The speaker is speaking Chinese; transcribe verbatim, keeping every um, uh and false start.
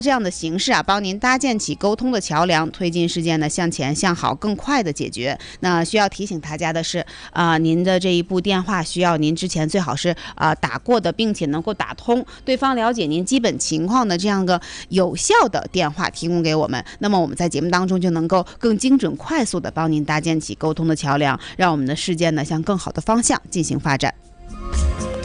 这样的形式啊，帮您搭建起沟通的桥梁，推进事件呢向前向好更快的解决。那需要提醒大家的是啊、呃，您的这一部电话需要您之前最好是啊、呃、打过的，并且能够打通，对方了解您基本情况的这样个有效的电话提供给我们。那么我们在节目当中就能够更精准快速的帮您搭建起沟通的桥梁，让我们的事件呢向更好的方向进行发展。